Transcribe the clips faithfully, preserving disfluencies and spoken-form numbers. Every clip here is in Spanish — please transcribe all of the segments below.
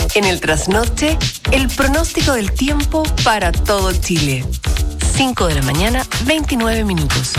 En el trasnoche, el pronóstico del tiempo para todo Chile. cinco de la mañana, veintinueve minutos.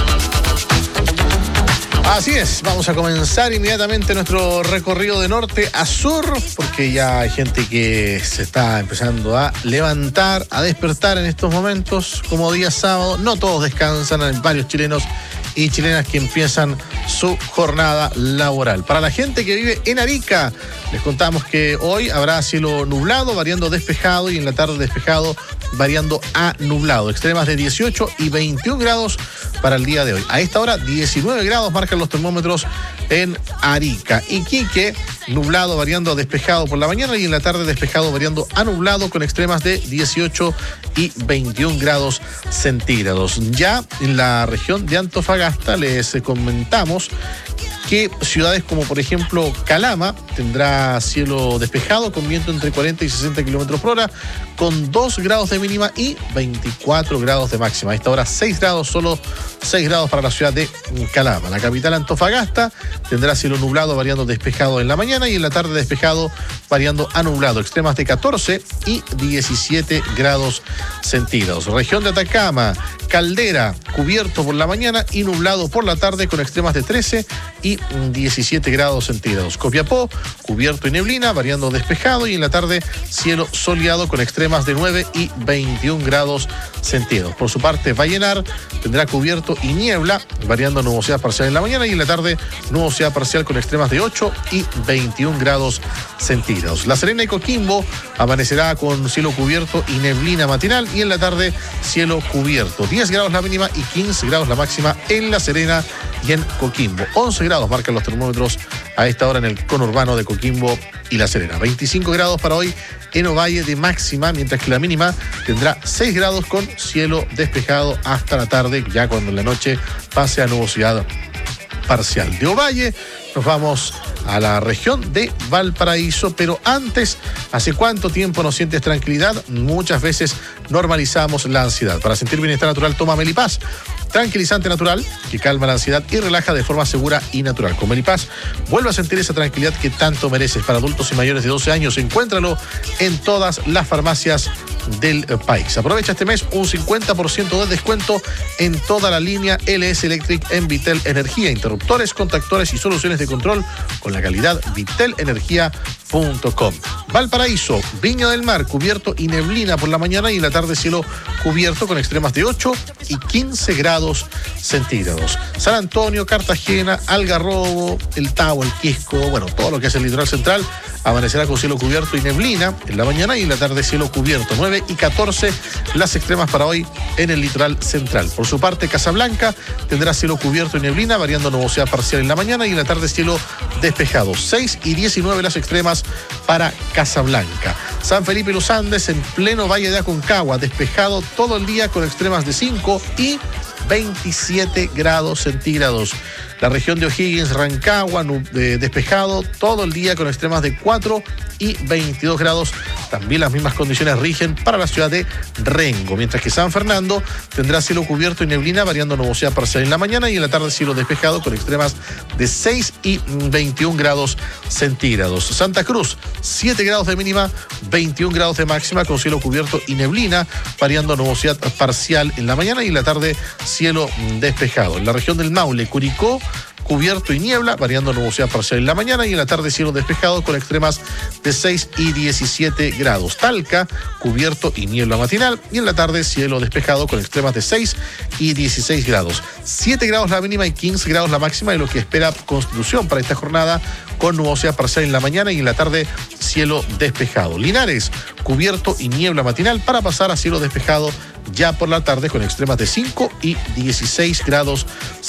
Así es, vamos a comenzar inmediatamente nuestro recorrido de norte a sur, porque ya hay gente que se está empezando a levantar, a despertar en estos momentos, como día sábado. No todos descansan, hay varios chilenos y chilenas que empiezan su jornada laboral. Para la gente que vive en Arica, les contamos que hoy habrá cielo nublado, variando despejado, y en la tarde despejado, variando a nublado. Extremas de dieciocho y veintiún grados para el día de hoy. A esta hora, diecinueve grados marcan los termómetros en Arica. Iquique, nublado, variando a despejado por la mañana, y en la tarde despejado, variando a nublado, con extremas de dieciocho y veintiún grados centígrados. Ya en la región de Antofagasta les comentamos que ciudades como por ejemplo Calama tendrá cielo despejado con viento entre cuarenta y sesenta kilómetros por hora, con dos grados de mínima y veinticuatro grados de máxima. A esta hora seis grados, solo seis grados para la ciudad de Calama. La capital Antofagasta tendrá cielo nublado, variando despejado en la mañana, y en la tarde despejado, variando a nublado. Extremas de catorce y diecisiete grados centígrados. Región de Atacama, Caldera, cubierto por la mañana y nublado por la tarde, con extremas de trece y diecisiete grados centígrados. Copiapó, cubierto y neblina, variando despejado, y en la tarde cielo soleado con extremas de nueve y veintiún grados centígrados. Por su parte, Vallenar tendrá cubierto y niebla, variando nubosidad parcial en la mañana, y en la tarde nubosidad parcial con extremas de ocho y veintiún grados centígrados. La Serena y Coquimbo amanecerá con cielo cubierto y neblina matinal, y en la tarde cielo cubierto. diez grados la mínima y quince grados la máxima en La Serena y en Coquimbo. once grados marcan los termómetros a esta hora en el conurbano de Coquimbo y La Serena. veinticinco grados para hoy en Ovalle de máxima, mientras que la mínima tendrá seis grados con cielo despejado hasta la tarde, ya cuando en la noche pase a nubosidad parcial. De Ovalle nos vamos a la región de Valparaíso, pero antes, ¿hace cuánto tiempo no sientes tranquilidad? Muchas veces normalizamos la ansiedad. Para sentir bienestar natural, toma Melipaz, tranquilizante natural que calma la ansiedad y relaja de forma segura y natural. Con Melipaz, vuelve a sentir esa tranquilidad que tanto mereces. Para adultos y mayores de doce años, encuéntralo en todas las farmacias del país. Aprovecha este mes un cincuenta por ciento de descuento en toda la línea L S Electric en Vitel Energía, interruptores, contactores y soluciones de control con la calidad vitel energía punto com. Valparaíso, Viña del Mar, cubierto y neblina por la mañana, y en la tarde cielo cubierto con extremas de ocho y quince grados centígrados. San Antonio, Cartagena, Algarrobo, El Tabo, El Quisco, bueno, todo lo que es el litoral central, amanecerá con cielo cubierto y neblina en la mañana, y en la tarde cielo cubierto. nueve y catorce las extremas para hoy en el litoral central. Por su parte, Casablanca tendrá cielo cubierto y neblina, variando nubosidad parcial en la mañana, y en la tarde cielo despejado. seis y diecinueve las extremas para Casablanca. San Felipe y Los Andes, en pleno Valle de Aconcagua, despejado todo el día con extremas de cinco y veintisiete grados centígrados. La región de O'Higgins, Rancagua, eh, despejado todo el día con extremas de cuatro y veintidós grados. También las mismas condiciones rigen para la ciudad de Rengo, mientras que San Fernando tendrá cielo cubierto y neblina, variando nubosidad parcial en la mañana, y en la tarde cielo despejado con extremas de seis y veintiún grados centígrados. Santa Cruz, siete grados de mínima, veintiún grados de máxima, con cielo cubierto y neblina, variando nubosidad parcial en la mañana, y en la tarde cielo despejado. En la región del Maule, Curicó, cubierto y niebla, variando nubosidad parcial en la mañana, y en la tarde cielo despejado con extremas de seis y diecisiete grados. Talca, cubierto y niebla matinal, y en la tarde cielo despejado con extremas de seis y dieciséis grados. siete grados la mínima y quince grados la máxima, de lo que espera Constitución para esta jornada, con nubosidad parcial en la mañana, y en la tarde cielo despejado. Linares, cubierto y niebla matinal, para pasar a cielo despejado ya por la tarde con extremas de cinco y dieciséis grados